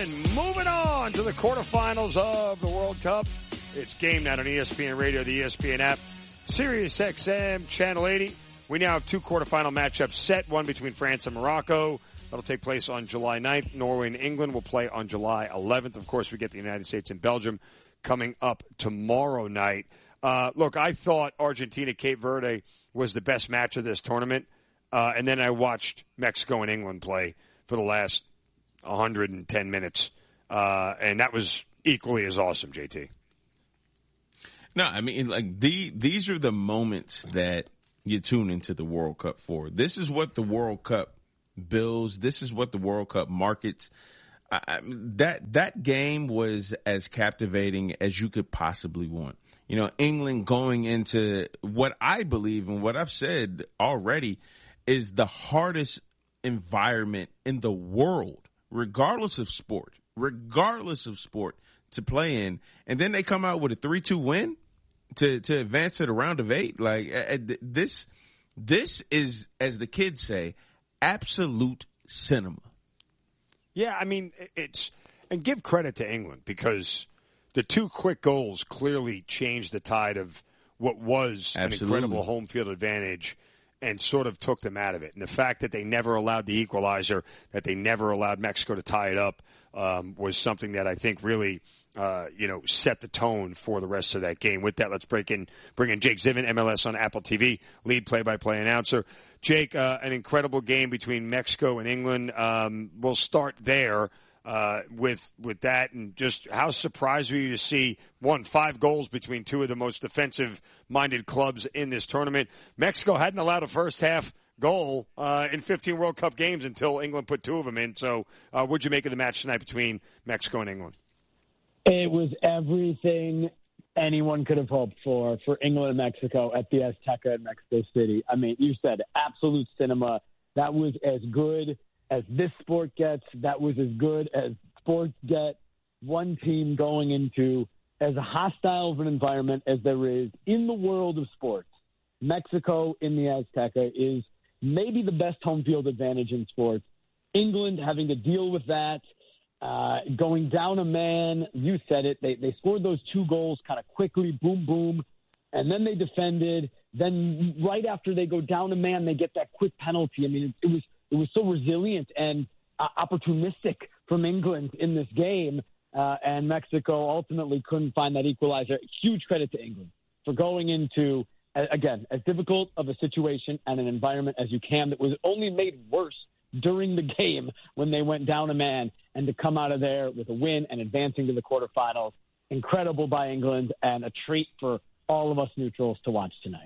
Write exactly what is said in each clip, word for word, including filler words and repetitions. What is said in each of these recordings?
gentlemen, moving on to the quarterfinals of the World Cup. It's game night on E S P N Radio, the E S P N app, Sirius X M, Channel eighty. We now have two quarterfinal matchups set, one between France and Morocco. That'll take place on July ninth. Norway and England will play on July eleventh. Of course, we get the United States and Belgium coming up tomorrow night. Uh, look, I thought Argentina-Cape Verde was the best match of this tournament, uh, and then I watched Mexico and England play for the last one hundred ten minutes, uh, and that was equally as awesome, J T. No, I mean, like, the, these are the moments that you tune into the World Cup for. This is what the World Cup builds. This is what the World Cup markets. I, I, that that game was as captivating as you could possibly want. You know, England going into what I believe and what I've said already is the hardest environment in the world, regardless of sport, regardless of sport, to play in. And then they come out with a three two win to, to advance to the round of eight. Like, uh, this, this is, as the kids say, absolute cinema. Yeah, I mean, it's, and give credit to England because the two quick goals clearly changed the tide of what was Absolutely. an incredible home field advantage and sort of took them out of it. And the fact that they never allowed the equalizer, that they never allowed Mexico to tie it up, um, was something that I think really, uh, you know, set the tone for the rest of that game. With that, let's break in, bring in Jake Zivin, M L S on Apple T V, lead play-by-play announcer. Jake, uh, an incredible game between Mexico and England. Um, we'll start there. Uh, with, with that, and just how surprised were you to see, one, five goals between two of the most defensive-minded clubs in this tournament. Mexico hadn't allowed a first-half goal uh, in fifteen World Cup games until England put two of them in. So uh, what'd you make of the match tonight between Mexico and England? It was everything anyone could have hoped for, for England and Mexico at the Azteca in Mexico City. I mean, you said absolute cinema. That was as good as this sport gets. That was as good as sports get. One team going into as hostile of an environment as there is in the world of sports. Mexico in the Azteca is maybe the best home field advantage in sports. England having to deal with that, uh, going down a man. You said it. They, they scored those two goals kind of quickly, boom, boom, and then they defended. Then right after they go down a man, they get that quick penalty. I mean, it, it was It was so resilient and uh, opportunistic from England in this game, uh, and Mexico ultimately couldn't find that equalizer. Huge credit to England for going into, again, as difficult of a situation and an environment as you can that was only made worse during the game when they went down a man, and to come out of there with a win and advancing to the quarterfinals. Incredible by England and a treat for all of us neutrals to watch tonight.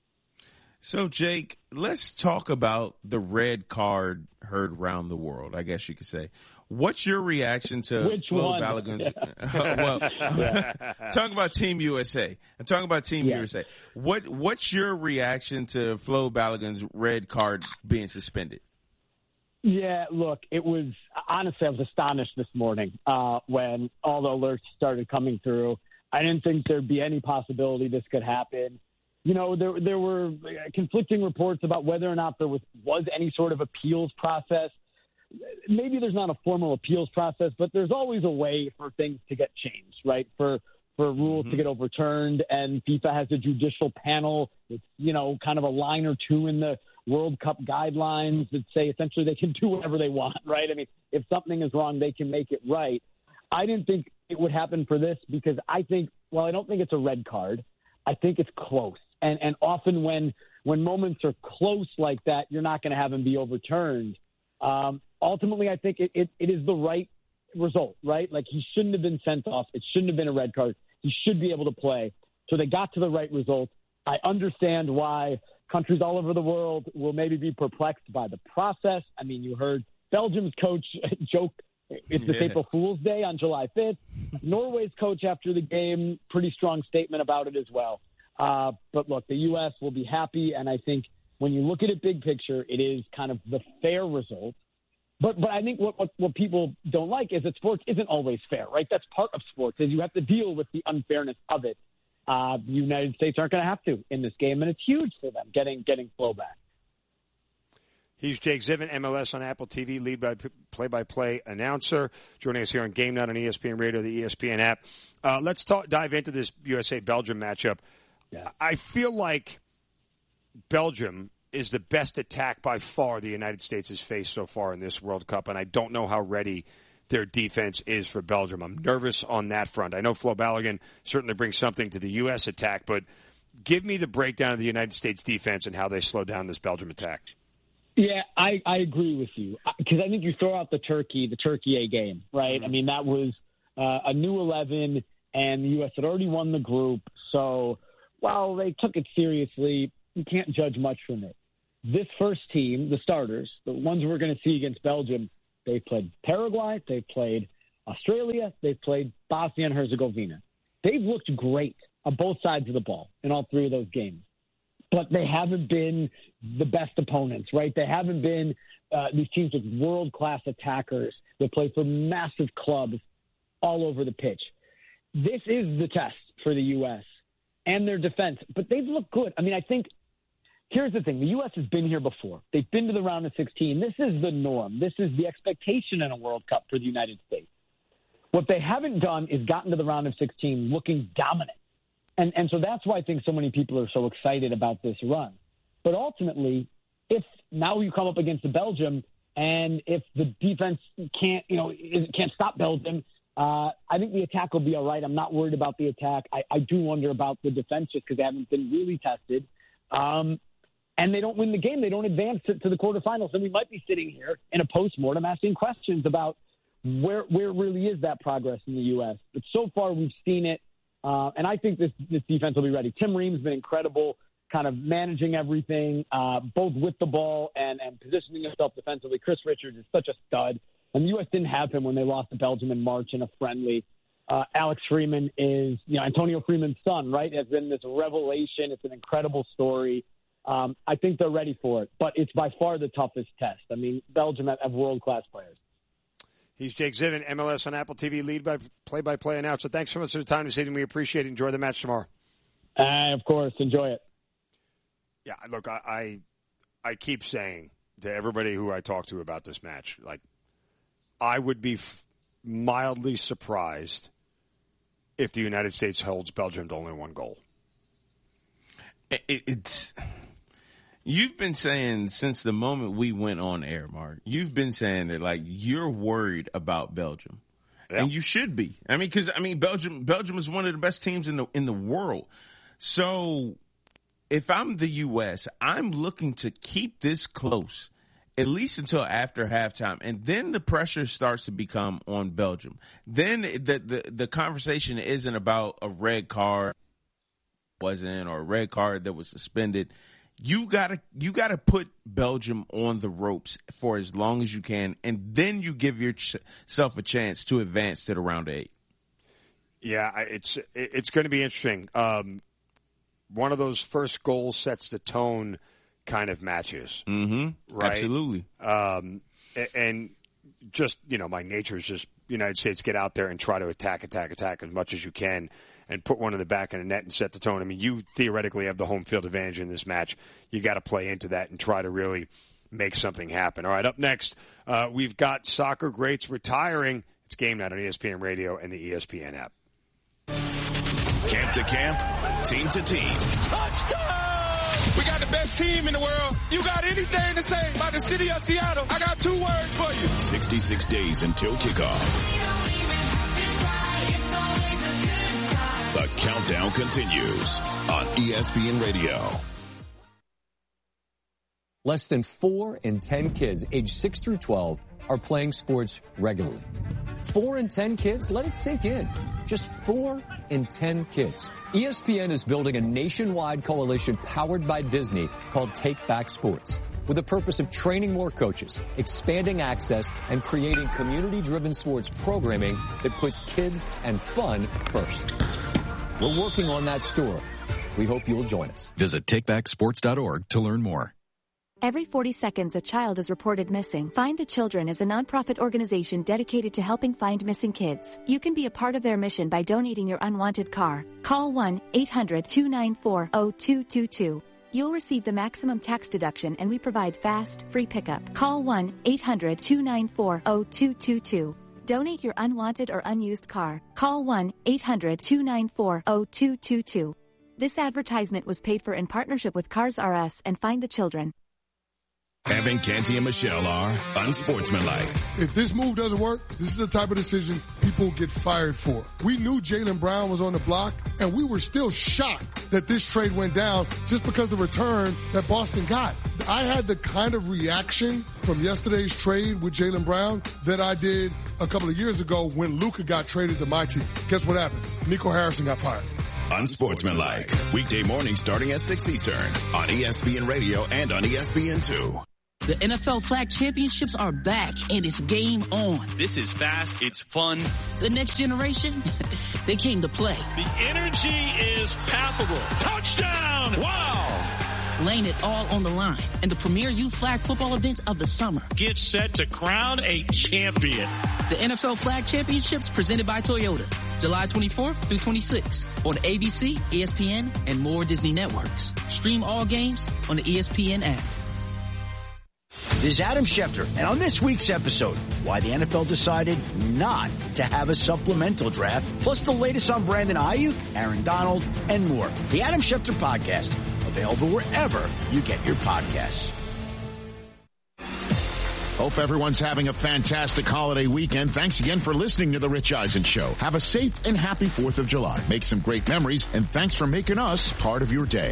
So, Jake, let's talk about the red card heard around the world, I guess you could say. What's your reaction to Which Flo one? Balogun's Yeah. well, yeah. Talking about Team U S A. I'm talking about Team Yeah. U S A. What what's your reaction to Flo Balogun's red card being suspended? Yeah, look, it was honestly I was astonished this morning uh, when all the alerts started coming through. I didn't think there'd be any possibility this could happen. You know, there there were conflicting reports about whether or not there was, was any sort of appeals process. Maybe there's not a formal appeals process, but there's always a way for things to get changed, right? For for rules mm-hmm. to get overturned, and FIFA has a judicial panel with, you know, kind of a line or two in the World Cup guidelines that say essentially they can do whatever they want, right? I mean, if something is wrong, they can make it right. I didn't think it would happen for this because I think, well, I don't think it's a red card. I think it's close. And and often when when moments are close like that, you're not going to have them be overturned. Um, ultimately, I think it, it, it is the right result, right? Like, he shouldn't have been sent off. It shouldn't have been a red card. He should be able to play. So they got to the right result. I understand why countries all over the world will maybe be perplexed by the process. I mean, you heard Belgium's coach joke it's the yeah. April Fool's Day on July fifth. Norway's coach after the game, pretty strong statement about it as well. Uh, but look, the U S will be happy, and I think when you look at it big picture, it is kind of the fair result. But but I think what, what, what people don't like is that sports isn't always fair, right? That's part of sports, is you have to deal with the unfairness of it. Uh, the United States aren't going to have to in this game, and it's huge for them getting getting flow back. He's Jake Zivin, M L S on Apple T V, lead by play-by-play announcer, joining us here on Game Night on E S P N Radio, the E S P N app. Uh, let's talk, dive into this U S A-Belgium matchup. Yeah. I feel like Belgium is the best attack by far the United States has faced so far in this World Cup, and I don't know how ready their defense is for Belgium. I'm nervous on that front. I know Flo Balogun certainly brings something to the U S attack, but give me the breakdown of the United States defense and how they slow down this Belgium attack. Yeah, I, I agree with you because I think you throw out the Turkey, the Turkey A game, right? Mm-hmm. I mean, that was uh, a new eleven, and the U S had already won the group. So while they took it seriously, you can't judge much from it. This first team, the starters, the ones we're going to see against Belgium, they played Paraguay, they played Australia, they played Bosnia and Herzegovina. They've looked great on both sides of the ball in all three of those games. But they haven't been the best opponents, right? They haven't been uh, these teams with world-class attackers that play for massive clubs all over the pitch. This is the test for the U S and their defense, but they've looked good. I mean, I think here's the thing. The U S has been here before. They've been to the round of sixteen. This is the norm. This is the expectation in a World Cup for the United States. What they haven't done is gotten to the round of sixteen looking dominant. And and so that's why I think so many people are so excited about this run. But ultimately, if now you come up against the Belgium, and if the defense can't, you know, can't stop Belgium, uh, I think the attack will be all right. I'm not worried about the attack. I, I do wonder about the defense just because they haven't been really tested. Um, and they don't win the game. They don't advance to, to the quarterfinals. And we might be sitting here in a postmortem asking questions about where where really is that progress in the U S. But so far we've seen it. Uh, and I think this, this defense will be ready. Tim Ream's been incredible, kind of managing everything, uh, both with the ball and, and positioning himself defensively. Chris Richards is such a stud. And the U S didn't have him when they lost to Belgium in March in a friendly. Uh, Alex Freeman is, you know, Antonio Freeman's son, right? Has been this revelation. It's an incredible story. Um, I think they're ready for it. But it's by far the toughest test. I mean, Belgium have, have world-class players. He's Jake Zivin, M L S on Apple T V, lead by play-by-play announcer. Thanks so much for the time this evening. We appreciate it. Enjoy the match tomorrow. Uh, of course. Enjoy it. Yeah, look, I, I I keep saying to everybody who I talk to about this match, like, I would be f- mildly surprised if the United States holds Belgium to only one goal. It, it's... You've been saying since the moment we went on air, Mark, you've been saying that, like, you're worried about Belgium. Yeah. And you should be. I mean, because, I mean, Belgium Belgium is one of the best teams in the in the world. So if I'm the U S, I'm looking to keep this close, at least until after halftime. And then the pressure starts to become on Belgium. Then the the, the conversation isn't about a red card wasn't or a red card that was suspended. You gotta, you gotta put Belgium on the ropes for as long as you can, and then you give yourself a chance to advance to the round of eight. Yeah, it's it's going to be interesting. Um, one of those first goals sets the tone kind of matches. Mm-hmm. Right? Absolutely. Um, and just, you know, my nature is just United States get out there and try to attack, attack, attack as much as you can. And put one in the back of the net and set the tone. I mean, you theoretically have the home field advantage in this match. You got to play into that and try to really make something happen. All right, up next, uh, we've got soccer greats retiring. It's Game Night on E S P N Radio and the E S P N app. Camp to camp, team to team. Touchdown! We got the best team in the world. You got anything to say about the city of Seattle? I got two words for you. sixty-six days until kickoff. The countdown continues on E S P N Radio. Less than four in ten kids aged six through twelve are playing sports regularly. Four in ten kids? Let it sink in. Just four in ten kids. E S P N is building a nationwide coalition powered by Disney called Take Back Sports, with the purpose of training more coaches, expanding access, and creating community-driven sports programming that puts kids and fun first. We're working on that story. We hope you'll join us. Visit take back sports dot org to learn more. Every forty seconds, a child is reported missing. Find the Children is a nonprofit organization dedicated to helping find missing kids. You can be a part of their mission by donating your unwanted car. Call one eight hundred two nine four zero two two two. You'll receive the maximum tax deduction, and we provide fast, free pickup. Call one eight hundred two nine four zero two two two. Donate your unwanted or unused car. Call one eight hundred two nine four zero two two two. This advertisement was paid for in partnership with Cars R Us and Find the Children. Evan, Canty, and Michelle are unsportsmanlike. If this move doesn't work, this is the type of decision people get fired for. We knew Jaylen Brown was on the block, and we were still shocked that this trade went down just because of the return that Boston got. I had the kind of reaction from yesterday's trade with Jaylen Brown that I did a couple of years ago when Luka got traded to my team. Guess what happened? Nico Harrison got fired. Unsportsmanlike. Weekday mornings starting at six Eastern on E S P N Radio and on E S P N two. The N F L Flag Championships are back, and it's game on. This is fast. It's fun. The next generation, they came to play. The energy is palpable. Touchdown! Wow! Laying it all on the line in the premier youth flag football event of the summer. Get set to crown a champion. The N F L Flag Championships presented by Toyota. July twenty-fourth through twenty-sixth on A B C, E S P N, and more Disney networks. Stream all games on the E S P N app. This is Adam Schefter, and on this week's episode, why the N F L decided not to have a supplemental draft, plus the latest on Brandon Ayuk, Aaron Donald, and more. The Adam Schefter Podcast, available wherever you get your podcasts. Hope everyone's having a fantastic holiday weekend. Thanks again for listening to The Rich Eisen Show. Have a safe and happy fourth of July. Make some great memories, and thanks for making us part of your day.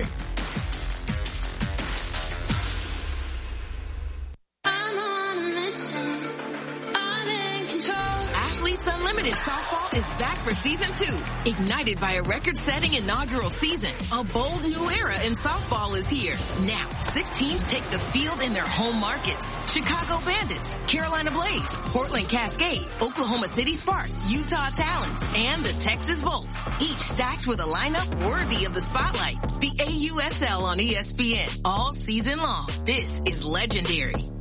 Softball is back for season two. Ignited by a record-setting inaugural season, a bold new era in softball is here. Now, six teams take the field in their home markets. Chicago Bandits, Carolina Blaze, Portland Cascade, Oklahoma City Sparks, Utah Talons, and the Texas Volts. Each stacked with a lineup worthy of the spotlight. The A U S L on E S P N all season long. This is legendary.